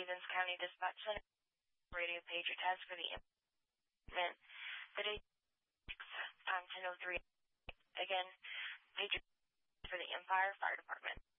Stevens County Dispatch Center radio pager test for the implement. The date time 10:03. Again, pager for the Empire Fire Department.